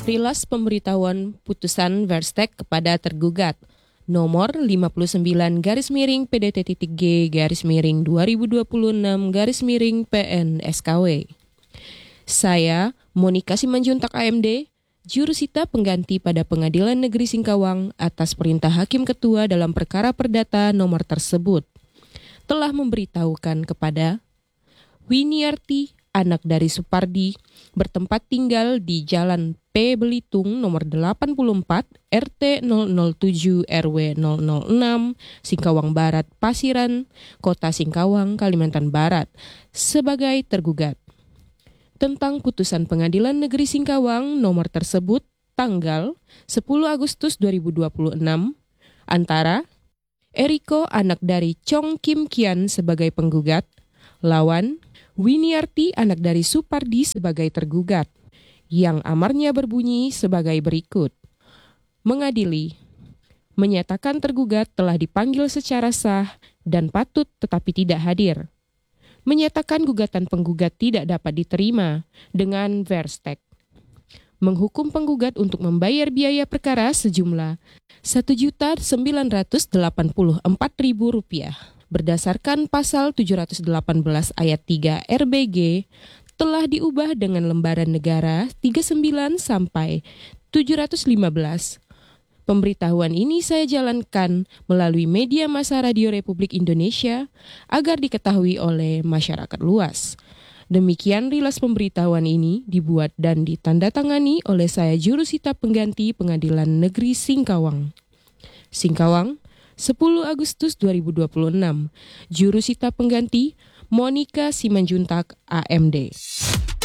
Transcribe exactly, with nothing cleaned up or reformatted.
Rilas pemberitahuan putusan Verstek kepada tergugat nomor lima puluh sembilan garis miring P D T G garis miring dua ribu dua puluh enam garis miring P N S K W. Saya, Monika Simanjuntak A M D, jurusita pengganti pada Pengadilan Negeri Singkawang atas perintah Hakim Ketua dalam perkara perdata nomor tersebut, telah memberitahukan kepada Winiarti, anak dari Supardi, bertempat tinggal di Jalan P. Belitung nomor delapan puluh empat R T nol nol tujuh R W nol nol enam Singkawang Barat, Pasiran, Kota Singkawang, Kalimantan Barat sebagai tergugat. Tentang putusan Pengadilan Negeri Singkawang nomor tersebut tanggal sepuluh Agustus dua ribu dua puluh enam antara Eriko, anak dari Chong Kim Kian sebagai penggugat, lawan Winiarti, anak dari Supardi sebagai tergugat, yang amarnya berbunyi sebagai berikut. Mengadili, menyatakan tergugat telah dipanggil secara sah dan patut tetapi tidak hadir. Menyatakan gugatan penggugat tidak dapat diterima dengan Verstek. Menghukum penggugat untuk membayar biaya perkara sejumlah satu juta sembilan ratus delapan puluh empat ribu rupiah. Berdasarkan pasal tujuh ratus delapan belas ayat tiga R B G telah diubah dengan lembaran negara tiga puluh sembilan sampai tujuh ratus lima belas. Pemberitahuan ini saya jalankan melalui media massa Radio Republik Indonesia agar diketahui oleh masyarakat luas. Demikian rilas pemberitahuan ini dibuat dan ditandatangani oleh saya jurusita pengganti Pengadilan Negeri Singkawang. Singkawang, sepuluh Agustus dua ribu dua puluh enam. Jurusita pengganti Monika Simanjuntak A M D.